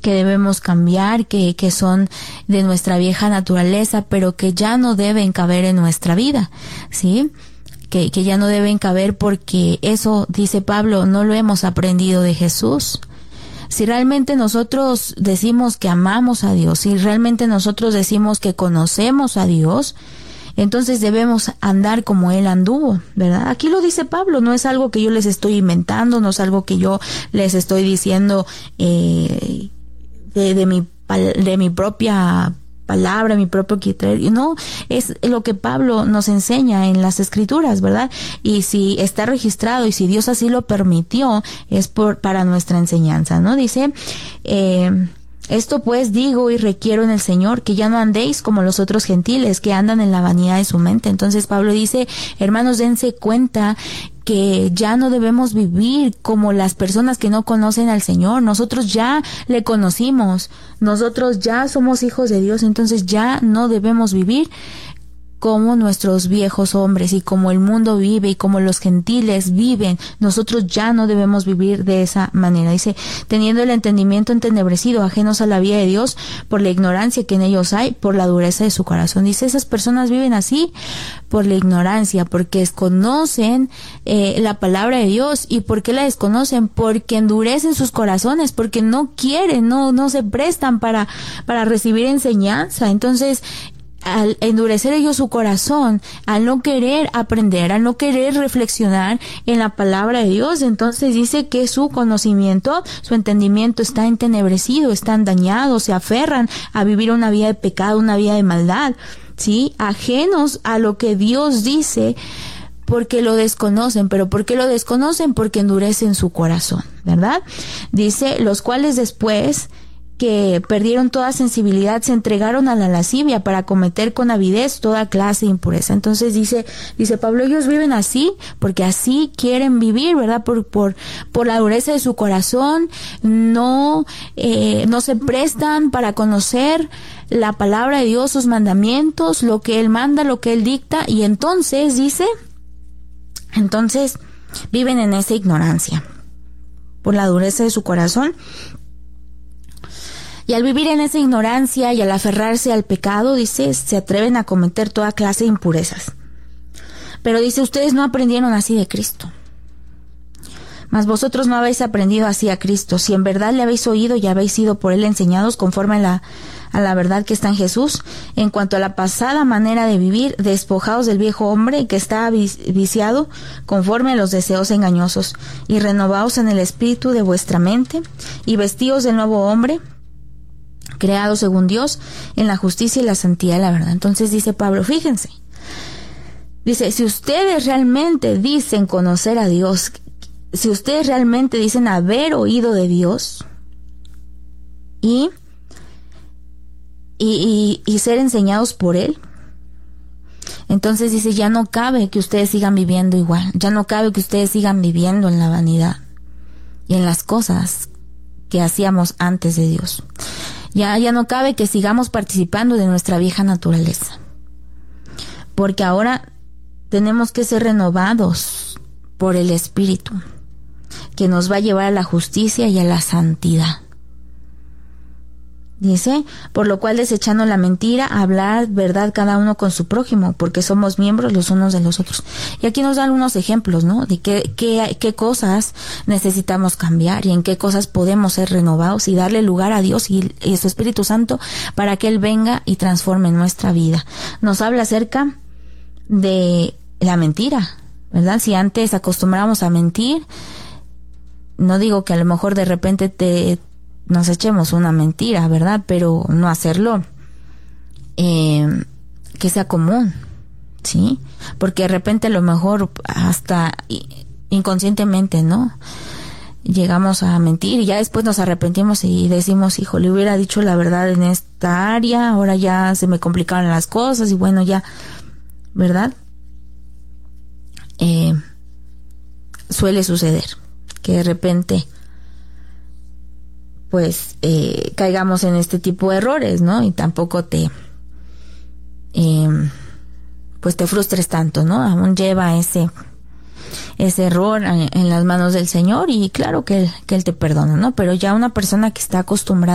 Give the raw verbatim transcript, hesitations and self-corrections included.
que debemos cambiar, que, que son de nuestra vieja naturaleza, pero que ya no deben caber en nuestra vida, ¿sí? Que, que ya no deben caber porque eso, dice Pablo, no lo hemos aprendido de Jesús. Si realmente nosotros decimos que amamos a Dios, si realmente nosotros decimos que conocemos a Dios, entonces debemos andar como Él anduvo, ¿verdad? Aquí lo dice Pablo, no es algo que yo les estoy inventando, no es algo que yo les estoy diciendo eh, de, de mi de mi propia palabra, mi propio criterio, no, es lo que Pablo nos enseña en las Escrituras, ¿verdad? Y si está registrado y si Dios así lo permitió, es por para nuestra enseñanza, ¿no? Dice, eh, esto pues digo y requiero en el Señor, que ya no andéis como los otros gentiles, que andan en la vanidad de su mente. Entonces Pablo dice, hermanos, dense cuenta que ya no debemos vivir como las personas que no conocen al Señor. Nosotros ya le conocimos, nosotros ya somos hijos de Dios, entonces ya no debemos vivir como nuestros viejos hombres y como el mundo vive y como los gentiles viven. Nosotros ya no debemos vivir de esa manera. Dice, teniendo el entendimiento entenebrecido, ajenos a la vida de Dios por la ignorancia que en ellos hay, por la dureza de su corazón. Dice, esas personas viven así por la ignorancia, porque desconocen eh, la palabra de Dios. ¿Y por qué la desconocen? Porque endurecen sus corazones, porque no quieren, no, no se prestan para, para recibir enseñanza. Entonces, al endurecer ellos su corazón, al no querer aprender, al no querer reflexionar en la palabra de Dios, entonces dice que su conocimiento, su entendimiento está entenebrecido, están dañados, se aferran a vivir una vida de pecado, una vida de maldad, ¿sí? Ajenos a lo que Dios dice, porque lo desconocen. ¿Pero por qué lo desconocen? Porque endurecen su corazón, ¿verdad? Dice, los cuales después que perdieron toda sensibilidad, se entregaron a la lascivia para cometer con avidez toda clase de impureza. Entonces dice, dice Pablo, ellos viven así, porque así quieren vivir, ¿verdad? Por, por, por la dureza de su corazón, no, eh, no se prestan para conocer la palabra de Dios, sus mandamientos, lo que Él manda, lo que Él dicta, y entonces dice, entonces viven en esa ignorancia, por la dureza de su corazón. Y al vivir en esa ignorancia y al aferrarse al pecado, dice, se atreven a cometer toda clase de impurezas. Pero dice, ustedes no aprendieron así de Cristo. Mas vosotros no habéis aprendido así a Cristo. Si en verdad le habéis oído y habéis sido por Él enseñados conforme a la, a la verdad que está en Jesús, en cuanto a la pasada manera de vivir, despojaos del viejo hombre que está viciado conforme a los deseos engañosos, y renovaos en el espíritu de vuestra mente, y vestíos del nuevo hombre, creado según Dios en la justicia y la santidad de la verdad. Entonces dice Pablo, fíjense, dice, si ustedes realmente dicen conocer a Dios, si ustedes realmente dicen haber oído de Dios y y, y, y ser enseñados por Él, entonces dice, ya no cabe que ustedes sigan viviendo igual, ya no cabe que ustedes sigan viviendo en la vanidad y en las cosas que hacíamos antes de Dios. Ya, ya no cabe que sigamos participando de nuestra vieja naturaleza, porque ahora tenemos que ser renovados por el Espíritu, que nos va a llevar a la justicia y a la santidad. Dice, por lo cual desechando la mentira, hablar verdad cada uno con su prójimo, porque somos miembros los unos de los otros. Y aquí nos dan algunos ejemplos, ¿no? De qué, qué, qué cosas necesitamos cambiar y en qué cosas podemos ser renovados y darle lugar a Dios y, y su Espíritu Santo para que Él venga y transforme nuestra vida. Nos habla acerca de la mentira, ¿verdad? Si antes acostumbrábamos a mentir, no digo que a lo mejor de repente te nos echemos una mentira, ¿verdad? Pero no hacerlo eh, que sea común, ¿sí? Porque de repente a lo mejor hasta inconscientemente, ¿no? Llegamos a mentir y ya después nos arrepentimos y decimos, hijo, le hubiera dicho la verdad en esta área, ahora ya se me complicaron las cosas y bueno, ya, ¿verdad? Eh, suele suceder que de repente pues eh, caigamos en este tipo de errores, ¿no? Y tampoco te eh, pues te frustres tanto, ¿no? Aún lleva ese ese error en, en las manos del Señor y claro que él, que él te perdona, ¿no? Pero ya una persona que está acostumbrada